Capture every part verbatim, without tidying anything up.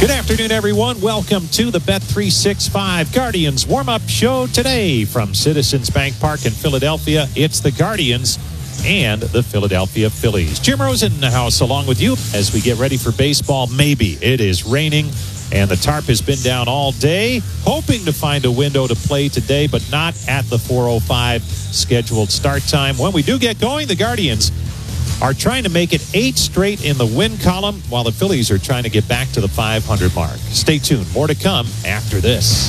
Good afternoon, everyone. Welcome to the Bet three sixty-five Guardians warm-up show today from Citizens Bank Park in Philadelphia. It's the Guardians and the Philadelphia Phillies. Jim Rosen in the house along with you as we get ready for baseball. Maybe it is raining and the tarp has been down all day, hoping to find a window to play today, but not at the four oh five scheduled start time. When we do get going, the Guardians are trying to make it eight straight in the win column, while the Phillies are trying to get back to the five hundred mark. Stay tuned. More to come after this.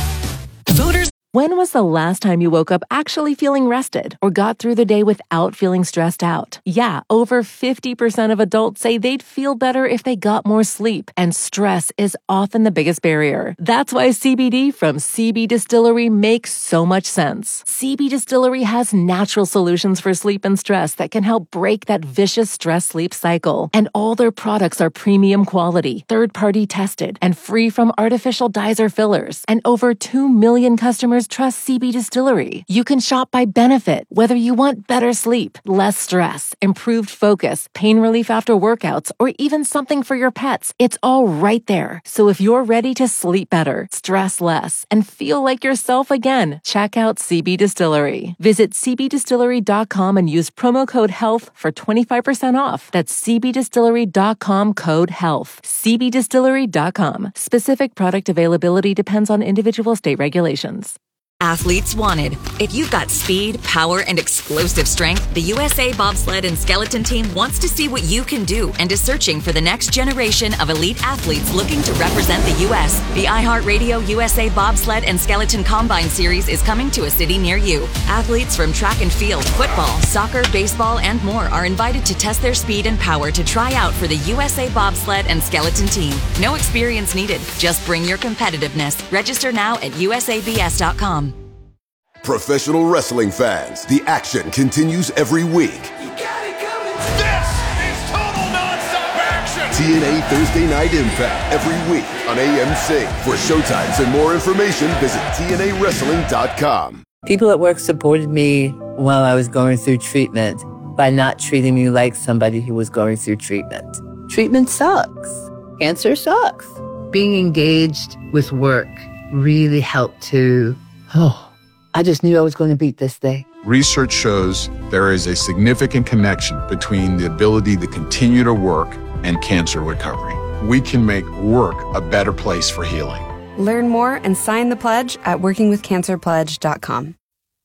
Voters. When was the last time you woke up actually feeling rested or got through the day without feeling stressed out? Yeah, over fifty percent of adults say they'd feel better if they got more sleep, and stress is often the biggest barrier. That's why C B D from C B Distillery makes so much sense. C B Distillery has natural solutions for sleep and stress that can help break that vicious stress-sleep cycle. And all their products are premium quality, third-party tested, and free from artificial dyes or fillers. And over two million customers trust C B Distillery. You can shop by benefit, whether you want better sleep, less stress, improved focus, pain relief after workouts, or even something for your pets. It's all right there. So if you're ready to sleep better, stress less, and feel like yourself again, check out C B Distillery. Visit c b distillery dot com and use promo code HEALTH for twenty-five percent off. That's c b distillery dot com code HEALTH. c b distillery dot com. Specific product availability depends on individual state regulations. Athletes wanted. If you've got speed, power, and explosive strength, the U S A Bobsled and Skeleton Team wants to see what you can do and is searching for the next generation of elite athletes looking to represent the U S The iHeartRadio U S A Bobsled and Skeleton Combine Series is coming to a city near you. Athletes from track and field, football, soccer, baseball, and more are invited to test their speed and power to try out for the U S A Bobsled and Skeleton Team. No experience needed. Just bring your competitiveness. Register now at u s a b s dot com. Professional wrestling fans, the action continues every week. You got it coming. This is total nonstop action. T N A Thursday Night Impact every week on A M C. For showtimes and more information, visit T N A wrestling dot com. People at work supported me while I was going through treatment by not treating me like somebody who was going through treatment. Treatment sucks. Cancer sucks. Being engaged with work really helped to, oh, I just knew I was going to beat this thing. Research shows there is a significant connection between the ability to continue to work and cancer recovery. We can make work a better place for healing. Learn more and sign the pledge at working with cancer pledge dot com.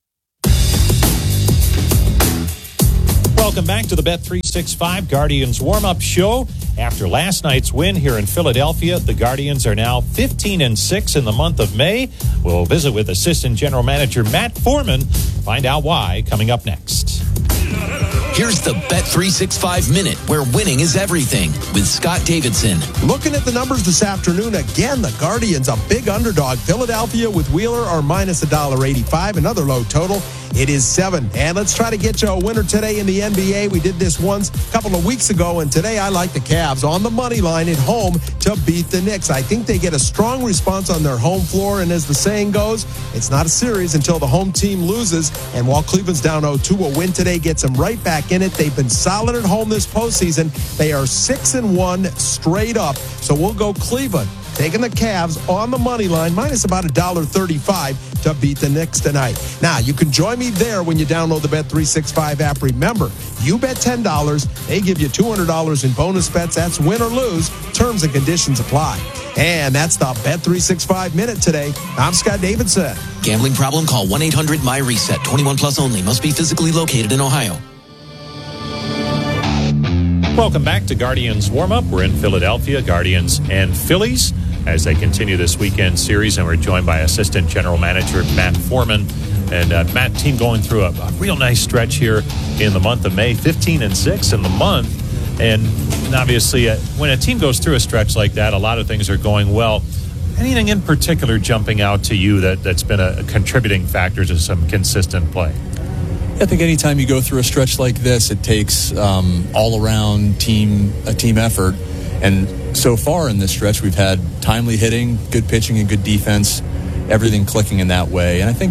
Welcome back to the Bet three sixty-five Guardians warm-up show. After last night's win here in Philadelphia, the Guardians are now fifteen and six in the month of May. We'll visit with Assistant General Manager Matt Foreman. Find out why coming up next. Here's the Bet three sixty-five Minute, where winning is everything, with Scott Davidson. Looking at the numbers this afternoon, again, the Guardians, a big underdog. Philadelphia with Wheeler are minus one dollar eighty-five, another low total. It is seven. And let's try to get you a winner today in the N B A. We did this once a couple of weeks ago, and today I like the Cavs on the money line at home to beat the Knicks. I think they get a strong response on their home floor, and as the saying goes, it's not a series until the home team loses. And while Cleveland's down oh two, a win today gets them right back in it. They've been solid at home this postseason. They are six and one straight up. So we'll go Cleveland, taking the Cavs on the money line, minus about one dollar thirty-five to beat the Knicks tonight. Now, you can join me there when you download the Bet three sixty-five app. Remember, you bet ten dollars, they give you two hundred dollars in bonus bets. That's win or lose. Terms and conditions apply. And that's the Bet three sixty-five Minute today. I'm Scott Davidson. Gambling problem? Call one eight hundred my reset. twenty-one plus only. Must be physically located in Ohio. Welcome back to Guardians Warm-Up. We're in Philadelphia, Guardians and Phillies, as they continue this weekend series, and we're joined by Assistant General Manager Matt Foreman. And uh, Matt, team going through a, a real nice stretch here in the month of May, fifteen and six in the month. And obviously, uh, when a team goes through a stretch like that, a lot of things are going well. Anything in particular jumping out to you that, that's been a, a contributing factor to some consistent play? I think anytime you go through a stretch like this, it takes um, all-around team a team effort. And so far in this stretch, we've had timely hitting, good pitching, and good defense, everything clicking in that way. And I think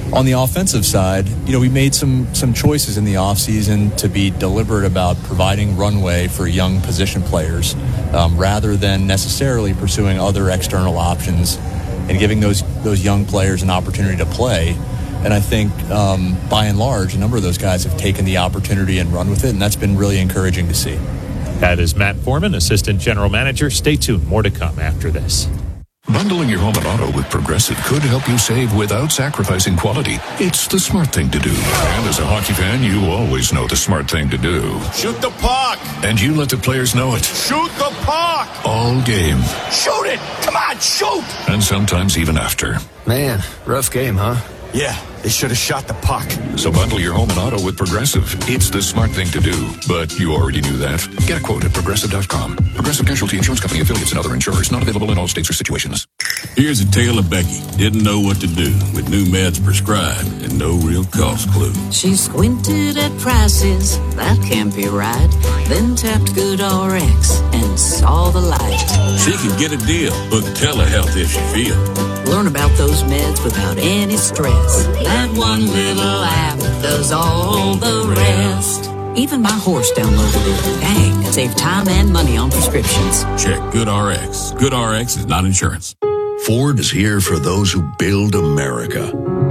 On the offensive side, you know, we made some some choices in the offseason to be deliberate about providing runway for young position players um, rather than necessarily pursuing other external options and giving those those young players an opportunity to play. And I think, um, by and large, a number of those guys have taken the opportunity and run with it, and that's been really encouraging to see. That is Matt Foreman, Assistant General Manager. Stay tuned. More to come after this. Bundling your home and auto with Progressive could help you save without sacrificing quality. It's the smart thing to do. And as a hockey fan, you always know the smart thing to do. Shoot the puck! And you let the players know it. Shoot the puck! All game. Shoot it! Come on, shoot! And sometimes even after. Man, rough game, huh? Yeah, they should have shot the puck. So bundle your home and auto with Progressive. It's the smart thing to do. But you already knew that. Get a quote at Progressive dot com. Progressive Casualty Insurance Company affiliates and other insurers. Not available in all states or situations. Here's a tale of Becky. Didn't know what to do with new meds prescribed and no real cost clue. She squinted at prices. That can't be right. Then tapped GoodRx and saw the light. She can get a deal. Book telehealth if she feels. Learn about those meds without any stress. That one little app does all the rest. Even my horse downloaded it. Dang, it saved time and money on prescriptions. Check GoodRx. GoodRx is not insurance. Ford is here for those who build America.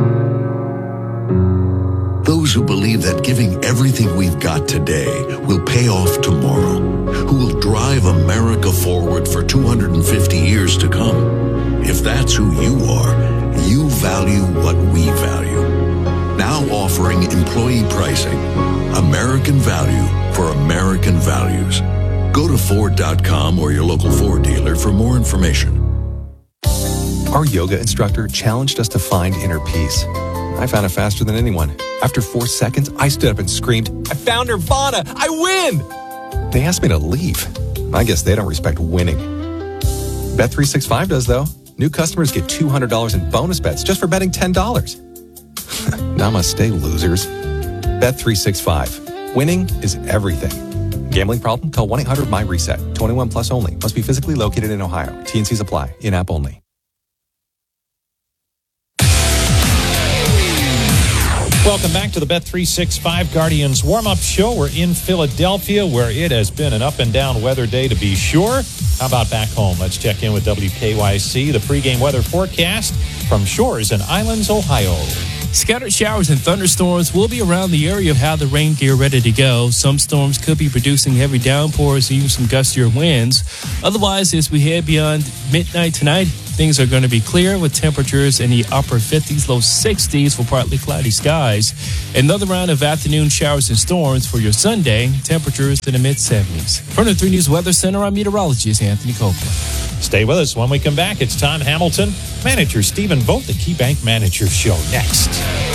Those who believe that giving everything we've got today will pay off tomorrow. Who will drive America forward for two hundred fifty years to come. If that's who you are, you value what we value. Now offering employee pricing. American value for American values. Go to Ford dot com or your local Ford dealer for more information. Our yoga instructor challenged us to find inner peace. I found it faster than anyone. After four seconds, I stood up and screamed, "I found Nirvana! I win!" They asked me to leave. I guess they don't respect winning. Bet three sixty-five does, though. New customers get two hundred dollars in bonus bets just for betting ten dollars. Namaste, losers. Bet three sixty-five. Winning is everything. Gambling problem? Call one eight hundred my reset. twenty-one plus only. Must be physically located in Ohio. T and Cs apply. In-app only. Welcome back to the Bet three sixty-five Guardians warm-up show. We're in Philadelphia, where it has been an up-and-down weather day to be sure. How about back home? Let's check in with W K Y C, the pregame weather forecast from Shores and Islands, Ohio. Scattered showers and thunderstorms will be around the area of how the rain gear ready to go. Some storms could be producing heavy downpours and even some gustier winds. Otherwise, as we head beyond midnight tonight, things are going to be clear with temperatures in the upper fifties, low sixties for partly cloudy skies. Another round of afternoon showers and storms for your Sunday, temperatures in the mid-seventies. From the three News Weather Center, I'm meteorologist Anthony Copeland. Stay with us. When we come back, it's Tom Hamilton, manager Stephen Vogt, the KeyBank Manager Show next.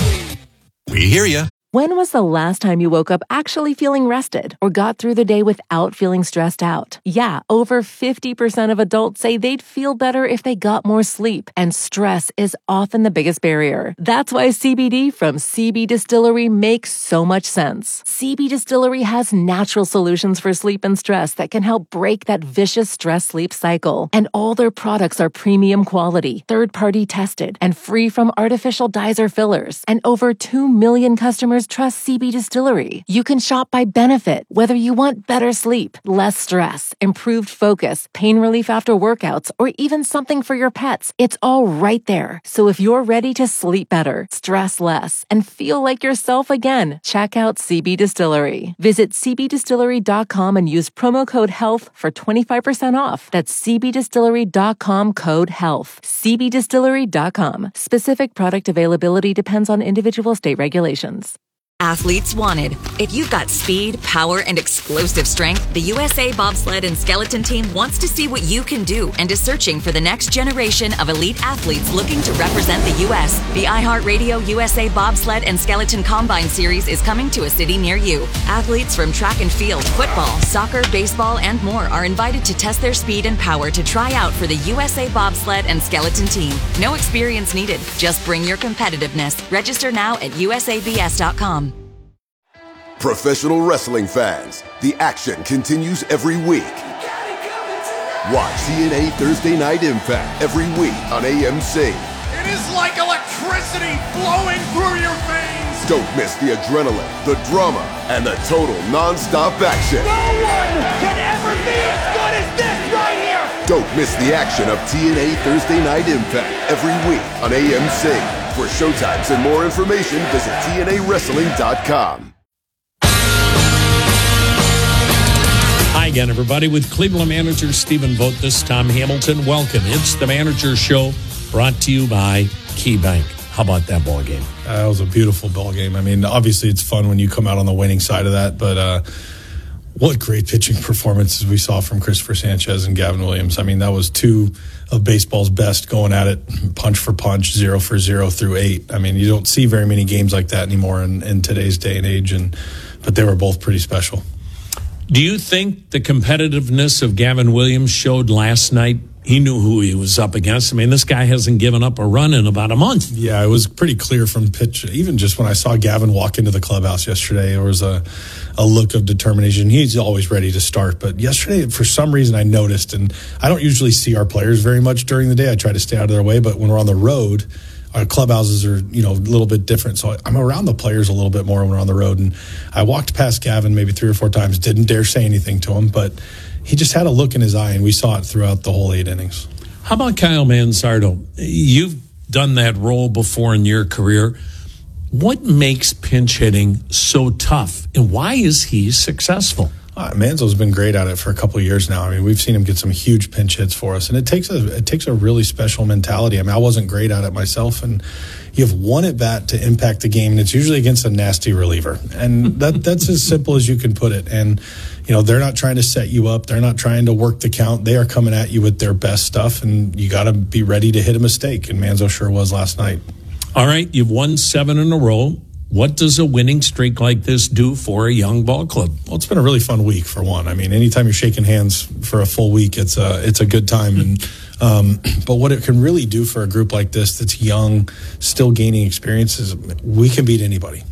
We hear you. When was the last time you woke up actually feeling rested or got through the day without feeling stressed out? Yeah, over fifty percent of adults say they'd feel better if they got more sleep, and stress is often the biggest barrier. That's why C B D from C B Distillery makes so much sense. C B Distillery has natural solutions for sleep and stress that can help break that vicious stress-sleep cycle. And all their products are premium quality, third-party tested, and free from artificial dyes or fillers. And over two million customers trust C B Distillery. You can shop by benefit, whether you want better sleep, less stress, improved focus, pain relief after workouts, or even something for your pets. It's all right there. So if you're ready to sleep better, stress less, and feel like yourself again, check out C B Distillery. Visit c b distillery dot com and use promo code HEALTH for twenty-five percent off. That's c b distillery dot com code HEALTH. c b distillery dot com. Specific product availability depends on individual state regulations. Athletes wanted. If you've got speed, power, and explosive strength, the U S A Bobsled and Skeleton Team wants to see what you can do and is searching for the next generation of elite athletes looking to represent the U S The iHeartRadio U S A Bobsled and Skeleton Combine Series is coming to a city near you. Athletes from track and field, football, soccer, baseball, and more are invited to test their speed and power to try out for the U S A Bobsled and Skeleton Team. No experience needed. Just bring your competitiveness. Register now at u s a b s dot com. Professional wrestling fans, the action continues every week. Watch T N A Thursday Night Impact every week on A M C. It is like electricity flowing through your veins. Don't miss the adrenaline, the drama, and the total non-stop action. No one can ever be as good as this right here. Don't miss the action of T N A Thursday Night Impact every week on A M C. For showtimes and more information, visit T N A wrestling dot com. Hi again, everybody. With Cleveland manager Stephen Vogt, this is Tom Hamilton. Welcome. It's the Manager Show, brought to you by KeyBank. How about that ball game? Uh, that was a beautiful ball game. I mean, obviously it's fun when you come out on the winning side of that, but uh, what great pitching performances we saw from Christopher Sanchez and Gavin Williams. I mean, that was two of baseball's best going at it, punch for punch, zero for zero through eight. I mean, you don't see very many games like that anymore in, in today's day and age, and but they were both pretty special. Do you think the competitiveness of Gavin Williams showed last night? He knew who he was up against. I mean, this guy hasn't given up a run in about a month. Yeah, it was pretty clear from pitch. Even just when I saw Gavin walk into the clubhouse yesterday, there was a, a look of determination. He's always ready to start. But yesterday, for some reason, I noticed, and I don't usually see our players very much during the day. I try to stay out of their way. But when we're on the road, our clubhouses are, you know, a little bit different. So I'm around the players a little bit more when we're on the road. And I walked past Gavin maybe three or four times, didn't dare say anything to him, but he just had a look in his eye, and we saw it throughout the whole eight innings. How about Kyle Manzardo? You've done that role before in your career. What makes pinch hitting so tough, and why is he successful? Uh, Manzo's been great at it for a couple of years now. I mean, we've seen him get some huge pinch hits for us, and it takes a it takes a really special mentality. I mean, I wasn't great at it myself, and you have one at bat to impact the game, and it's usually against a nasty reliever, and that that's as simple as you can put it. And you know, they're not trying to set you up, they're not trying to work the count. They are coming at you with their best stuff, and you got to be ready to hit a mistake. And Manzo sure was last night. All right, you've won seven in a row. What does a winning streak like this do for a young ball club? Well, it's been a really fun week for one. I mean, anytime you're shaking hands for a full week, it's a it's a good time. And um, but what it can really do for a group like this that's young, still gaining experiences, we can beat anybody.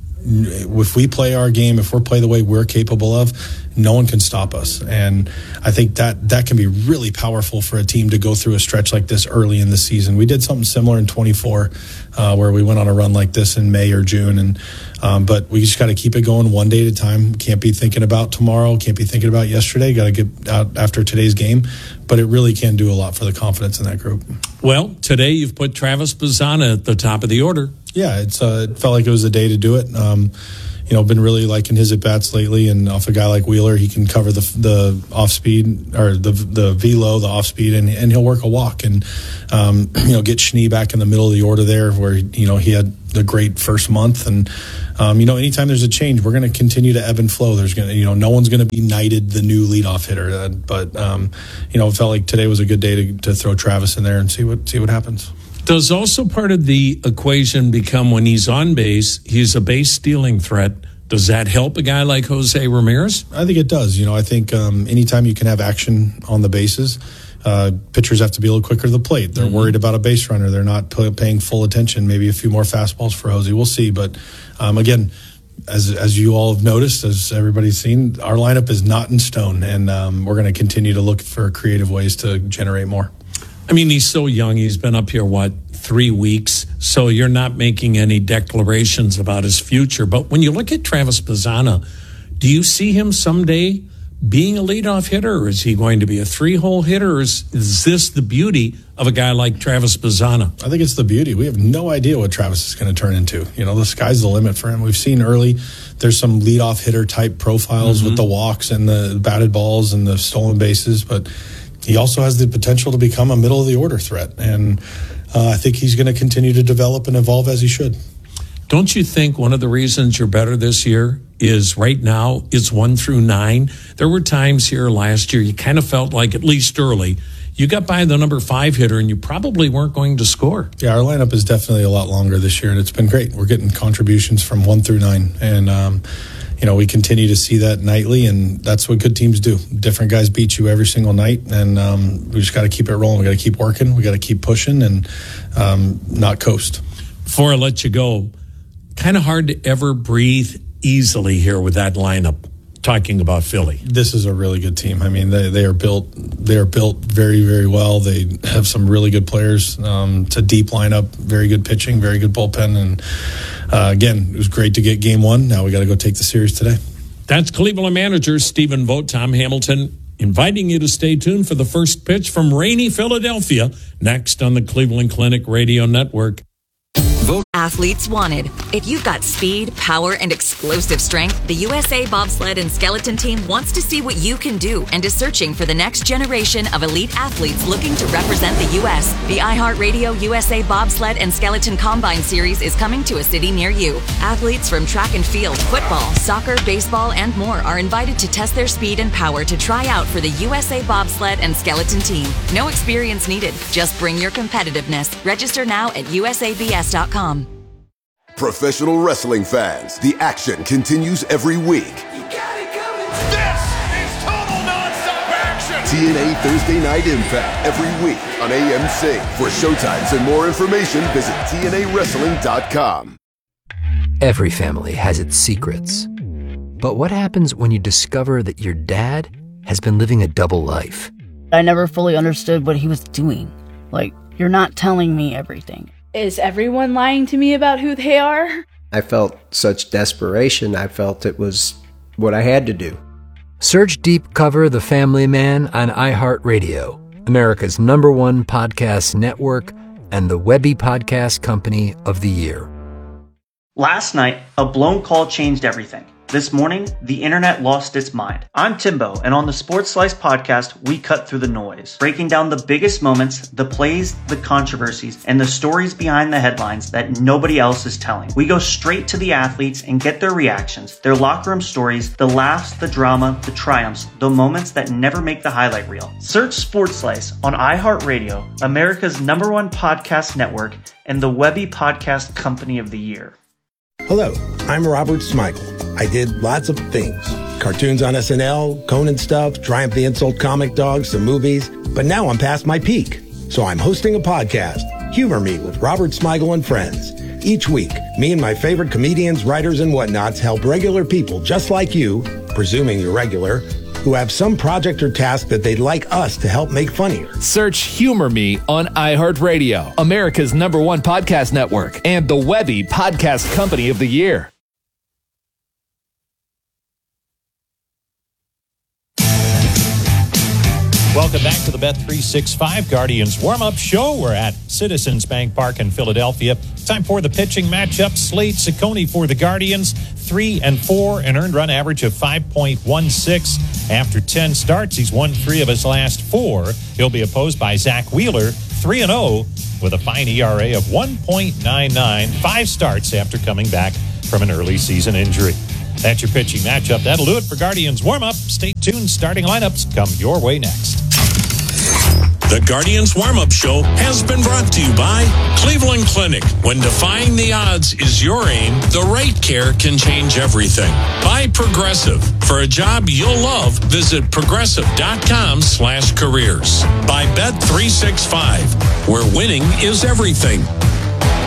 If we play our game, if we play the way we're capable of, no one can stop us. And I think that that can be really powerful for a team to go through a stretch like this early in the season. We did something similar in twenty-four, uh, where we went on a run like this in May or June. And um, but we just got to keep it going one day at a time. Can't be thinking about tomorrow. Can't be thinking about yesterday. Got to get out after today's game. But it really can do a lot for the confidence in that group. Well, today you've put Travis Bazzana at the top of the order. Yeah, it's uh, it felt like it was the day to do it. Um, you know, been really liking his at bats lately, and off a guy like Wheeler, he can cover the the off speed or the the velo, the off speed, and and he'll work a walk, and um, you know, get Schnee back in the middle of the order there, where you know he had the great first month, and um, you know, anytime there's a change, we're going to continue to ebb and flow. There's going to, you know, no one's going to be knighted the new leadoff hitter, uh, but um, you know, it felt like today was a good day to, to throw Travis in there and see what see what happens. Does also part of the equation become when he's on base, he's a base stealing threat? Does that help a guy like Jose Ramirez? I think it does. You know, I think um, anytime you can have action on the bases, uh, pitchers have to be a little quicker to the plate. They're mm-hmm. worried about a base runner. They're not p- paying full attention. Maybe a few more fastballs for Jose. We'll see. But um, again, as as you all have noticed, as everybody's seen, our lineup is not in stone, and um, we're going to continue to look for creative ways to generate more. I mean, he's so young. He's been up here, what, three weeks? So you're not making any declarations about his future. But when you look at Travis Bazzana, do you see him someday being a leadoff hitter, or is he going to be a three-hole hitter, or is, is this the beauty of a guy like Travis Bazzana? I think it's the beauty. We have no idea what Travis is going to turn into. You know, the sky's the limit for him. We've seen early, there's some leadoff hitter type profiles mm-hmm. with the walks and the batted balls and the stolen bases, but he also has the potential to become a middle of the order threat. And uh, I think he's going to continue to develop and evolve as he should. Don't you think one of the reasons you're better this year is right now it's one through nine? There were times here last year you kind of felt like, at least early, you got by the number five hitter and you probably weren't going to score. Yeah, our lineup is definitely a lot longer this year, and it's been great. We're getting contributions from one through nine. And, um, you know, we continue to see that nightly, and that's what good teams do. Different guys beat you every single night, and um, we just got to keep it rolling. We got to keep working. We got to keep pushing and um, not coast. Before I let you go, kind of hard to ever breathe easily here with that lineup. talking about Philly. This is a really good team. I mean, they, they are built they are built very, very well. They have some really good players. Um, it's a deep lineup, very good pitching, very good bullpen. And uh, again, it was great to get game one. Now we got to go take the series today. That's Cleveland manager Stephen Vogt. Tom Hamilton inviting you to stay tuned for the first pitch from rainy Philadelphia next on the Cleveland Clinic Radio Network. Vote Athletes Wanted. If you've got speed, power, and explosive strength, the U S A Bobsled and Skeleton Team wants to see what you can do and is searching for the next generation of elite athletes looking to represent the U S The iHeartRadio U S A Bobsled and Skeleton Combine Series is coming to a city near you. Athletes from track and field, football, soccer, baseball, and more are invited to test their speed and power to try out for the U S A Bobsled and Skeleton Team. No experience needed. Just bring your competitiveness. Register now at U S A B S dot com. Professional wrestling fans, the action continues every week. This is total nonstop action. T N A Thursday Night Impact every week on A M C. For showtimes and more information, visit T N A wrestling dot com. Every family has its secrets. But what happens when you discover that your dad has been living a double life? I never fully understood what he was doing. Like, you're not telling me everything. Is everyone lying to me about who they are? I felt such desperation. I felt it was what I had to do. Search Deep Cover The Family Man on iHeartRadio, America's number one podcast network and the Webby Podcast Company of the Year. Last night, a blown call changed everything. This morning, the internet lost its mind. I'm Timbo, and on the Sports Slice podcast, we cut through the noise, breaking down the biggest moments, the plays, the controversies, and the stories behind the headlines that nobody else is telling. We go straight to the athletes and get their reactions, their locker room stories, the laughs, the drama, the triumphs, the moments that never make the highlight reel. Search Sports Slice on iHeartRadio, America's number one podcast network, and the Webby Podcast Company of the Year. Hello, I'm Robert Smigel. I did lots of things. Cartoons on S N L, Conan stuff, Triumph the Insult Comic Dog, some movies. But now I'm past my peak. So I'm hosting a podcast, Humor Me with Robert Smigel and Friends. Each week, me and my favorite comedians, writers, and whatnots help regular people just like you, presuming you're regular, who have some project or task that they'd like us to help make funnier. Search Humor Me on iHeartRadio, America's number one podcast network, and the Webby Podcast Company of the Year. Welcome back to the Bet three sixty-five Guardians warm-up show. We're at Citizens Bank Park in Philadelphia. Time for the pitching matchup. Slade Ciccone for the Guardians, three and four, an earned run average of five point one six. After ten starts, he's won three of his last four. He'll be opposed by Zach Wheeler, three and oh, with a fine E R A of one point nine nine. Five starts after coming back from an early season injury. That's your pitching matchup. That'll do it for Guardians warm-up. Stay tuned. Starting lineups come your way next. The Guardians Warm-Up Show has been brought to you by Cleveland Clinic. When defying the odds is your aim, the right care can change everything. By Progressive. For a job you'll love, visit progressive.com slash careers. By Bet three sixty-five, where winning is everything.